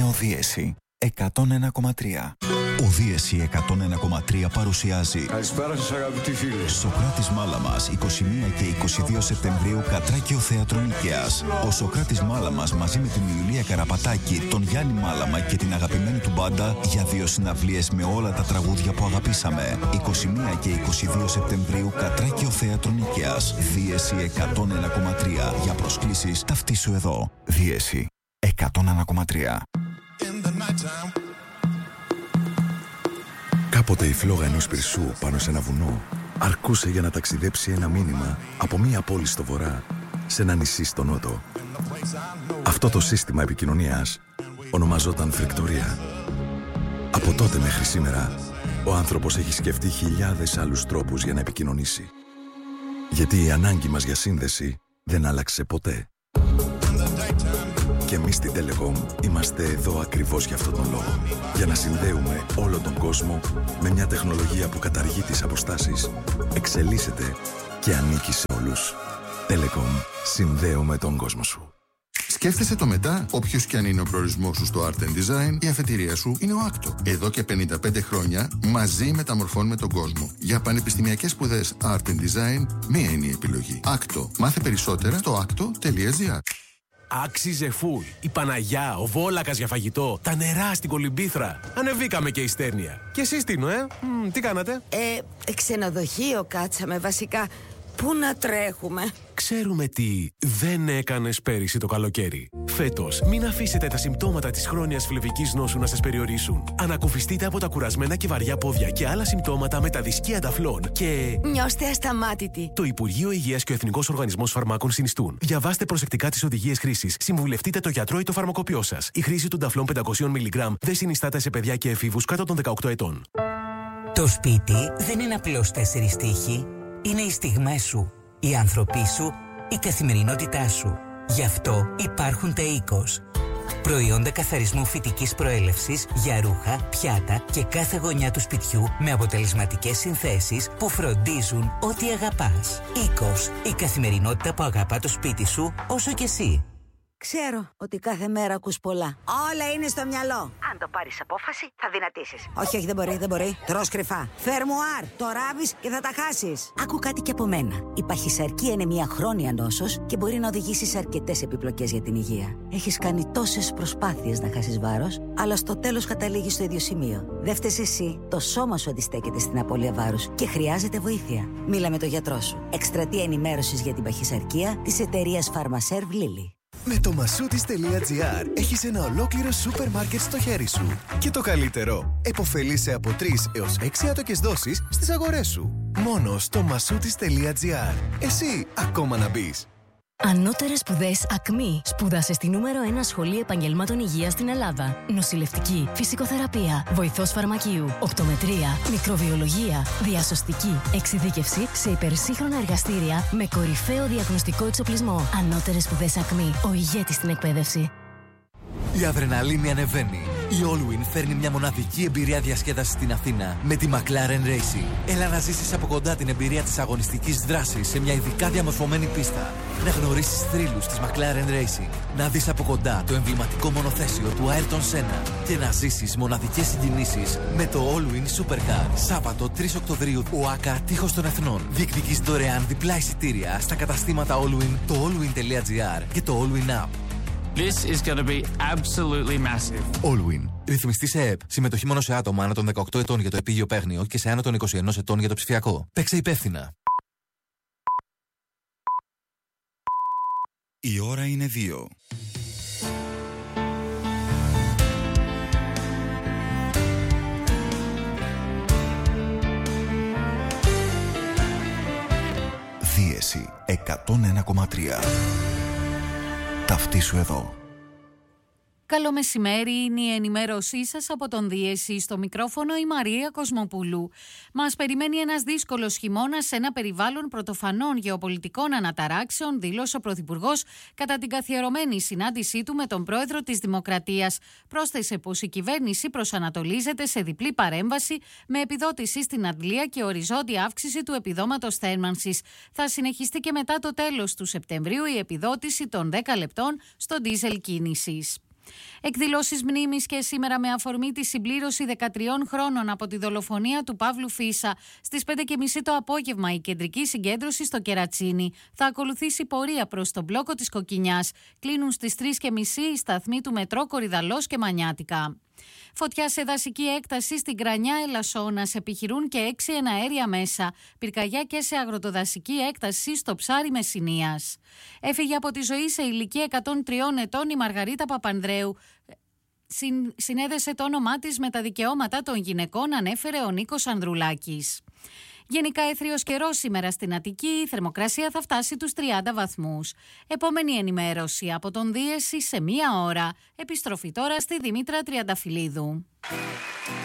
ο Δίεση 101,3. Ο Δίεση 101,3 παρουσιάζει. Καλησπέρα σας αγαπητοί φίλοι. Σωκράτης Μάλαμας 21 και 22 Σεπτεμβρίου, Κατράκιο Θέατρο Νίκαιας. Ο Σωκράτης Μάλαμας μαζί με την Ιουλία Καραπατάκη, τον Γιάννη Μάλαμα και την αγαπημένη του μπάντα για 2 συναυλίες με όλα τα τραγούδια που αγαπήσαμε. 21 και 22 Σεπτεμβρίου, Κατράκιο Θέατρο Νίκαιας. Δίεση 101,3. Για προσκλήσεις ταυτίσου εδώ. Δίεση 101,3. Κάποτε η φλόγα ενός πυρσού πάνω σε ένα βουνό αρκούσε για να ταξιδέψει ένα μήνυμα από μία πόλη στο βορρά σε ένα νησί στο νότο. Αυτό το σύστημα επικοινωνίας ονομαζόταν φρικτορία. Από τότε μέχρι σήμερα, ο άνθρωπος έχει σκεφτεί χιλιάδες άλλους τρόπους για να επικοινωνήσει. Γιατί η ανάγκη μας για σύνδεση δεν άλλαξε ποτέ. Και εμείς στην Telecom είμαστε εδώ ακριβώς για αυτόν τον λόγο. Για να συνδέουμε όλο τον κόσμο με μια τεχνολογία που καταργεί τις αποστάσεις, εξελίσσεται και ανήκει σε όλους. Telecom. Συνδέουμε τον κόσμο σου. Σκέφτεσαι το μετά, όποιος και αν είναι ο προορισμός σου στο Art and Design, η αφετηρία σου είναι ο Άκτο. Εδώ και 55 χρόνια μαζί μεταμορφώνουμε τον κόσμο. Για πανεπιστημιακές σπουδές Art and Design, μία είναι η επιλογή. Άκτο. Μάθε περισσότερα στο acto.gr. Άξιζε φουλ. Η Παναγιά, ο Βόλακας για φαγητό, τα νερά στην Κολυμπήθρα. Ανεβήκαμε και η Στέρνια. Και εσείς τι κάνατε? Ξενοδοχείο κάτσαμε βασικά. Πού να τρέχουμε? Ξέρουμε τι δεν έκανες πέρυσι το καλοκαίρι. Φέτος, μην αφήσετε τα συμπτώματα της χρόνιας φλεβικής νόσου να σας περιορίσουν. Ανακουφιστείτε από τα κουρασμένα και βαριά πόδια και άλλα συμπτώματα με τα δισκία ταφλών και... Νιώστε ασταμάτητοι. Το Υπουργείο Υγείας και ο Εθνικός Οργανισμός Φαρμάκων συνιστούν. Διαβάστε προσεκτικά τις οδηγίες χρήσης. Συμβουλευτείτε το γιατρό ή το φαρμακοποιό σας. Η χρήση του ταφλών 500 mg δεν συνιστάται σε παιδιά και εφήβους κάτω των 18 ετών. Το σπίτι δεν είναι απλώς 4 τοίχοι. Είναι οι στιγμές σου, οι άνθρωποι σου, η καθημερινότητά σου. Γι' αυτό υπάρχουν τα Οίκος. Προϊόντα καθαρισμού φυτικής προέλευσης για ρούχα, πιάτα και κάθε γωνιά του σπιτιού με αποτελεσματικές συνθέσεις που φροντίζουν ό,τι αγαπάς. Οίκος, η καθημερινότητα που αγαπά το σπίτι σου όσο και εσύ. Ξέρω ότι κάθε μέρα ακούς πολλά. Όλα είναι στο μυαλό. Αν το πάρεις απόφαση, θα δυνατήσεις. Όχι, δεν μπορεί. Τρως κρυφά. Φερμουάρ, το ράβεις και θα τα χάσεις. Άκου κάτι και από μένα. Η παχυσαρκία είναι μια χρόνια νόσος και μπορεί να οδηγήσει σε αρκετές επιπλοκές για την υγεία. Έχεις κάνει τόσες προσπάθειες να χάσεις βάρος, αλλά στο τέλος καταλήγεις στο ίδιο σημείο. Δεν φταίς εσύ. Το σώμα σου αντιστέκεται στην απώλεια βάρους και χρειάζεται βοήθεια. Μίλα με τον γιατρό σου. Εκστρατεία ενημέρωσης για την παχυσαρκία της εταιρείας Pharmaserv Lilly. Με το masoutis.gr έχεις ένα ολόκληρο σούπερ μάρκετ στο χέρι σου. Και το καλύτερο, επωφελείσαι από 3 έως 6 άτοκες δόσεις στις αγορές σου. Μόνο στο masoutis.gr. Εσύ ακόμα να μπεις. Ανώτερες σπουδές ΑΚΜΗ. Σπούδασε στη νούμερο 1 σχολή επαγγελμάτων υγείας στην Ελλάδα. Νοσηλευτική, φυσικοθεραπεία, βοηθός φαρμακείου, οπτομετρία, μικροβιολογία, διασωστική, εξειδίκευση σε υπερσύγχρονα εργαστήρια με κορυφαίο διαγνωστικό εξοπλισμό. Ανώτερες σπουδές ΑΚΜΗ. Ο ηγέτης στην εκπαίδευση. Η αδρεναλίνη ανεβαίνει. Η Allwyn φέρνει μια μοναδική εμπειρία διασκέδασης στην Αθήνα με τη McLaren Racing. Έλα να ζήσεις από κοντά την εμπειρία της αγωνιστικής δράσης σε μια ειδικά διαμορφωμένη πίστα. Να γνωρίσεις θρύλους της McLaren Racing. Να δεις από κοντά το εμβληματικό μονοθέσιο του Ayrton Senna. Και να ζήσεις μοναδικές συγκινήσεις με το Allwyn Supercar. Σάββατο 3 Οκτωβρίου, ο ΆΚΑ Τείχος των Εθνών. Διεκδικείς δωρεάν διπλά εισιτήρια στα καταστήματα Allwyn, το allwyn.gr και το Allwyn App. This is going to be absolutely massive. Allwyn. Ρυθμιστή σε ΕΕΠ. Συμμετοχή μόνο σε άτομα άνω των 18 ετών για το επίγειο παίγνιο και σε άνω των 21 ετών για το ψηφιακό. Παίξε υπεύθυνα. Η ώρα είναι 2. Δίεση 101,3. Ταυτίσου εδώ. Καλό μεσημέρι, είναι η ενημέρωσή σας από τον Δίεση. Στο μικρόφωνο η Μαρία Κοσμοπούλου. Μας περιμένει ένας δύσκολος χειμώνας σε ένα περιβάλλον πρωτοφανών γεωπολιτικών αναταράξεων, δήλωσε ο Πρωθυπουργός κατά την καθιερωμένη συνάντησή του με τον Πρόεδρο της Δημοκρατίας. Πρόσθεσε πως η κυβέρνηση προσανατολίζεται σε διπλή παρέμβαση με επιδότηση στην αντλία και οριζόντια αύξηση του επιδόματος θέρμανσης. Θα συνεχιστεί και μετά το τέλος του Σεπτεμβρίου η επιδότηση των 10 λεπτών στο ντίζελ κίνησης. Εκδηλώσεις μνήμης και σήμερα με αφορμή τη συμπλήρωση 13 χρόνων από τη δολοφονία του Παύλου Φίσα. Στις 5:30 το απόγευμα η κεντρική συγκέντρωση στο Κερατσίνι θα ακολουθήσει πορεία προς τον μπλόκο της Κοκκινιάς. Κλείνουν στις 3:30 οι σταθμοί του μετρό Κορυδαλός και Μανιάτικα. Φωτιά σε δασική έκταση στην Κρανιά Ελασσόνας, επιχειρούν και 6 εναέρια μέσα. Πυρκαγιά και σε αγροτοδασική έκταση στο Ψάρι Μεσσηνίας. Έφυγε από τη ζωή σε ηλικία 103 ετών η Μαργαρίτα Παπανδρέου. Συνέδεσε το όνομά της με τα δικαιώματα των γυναικών, ανέφερε ο Νίκος Ανδρουλάκης. Γενικά έθριος καιρός σήμερα στην Αττική, η θερμοκρασία θα φτάσει τους 30 βαθμούς. Επόμενη ενημέρωση από τον Δίεση σε 1 ώρα. Επιστροφή τώρα στη Δήμητρα Τριανταφυλλίδου.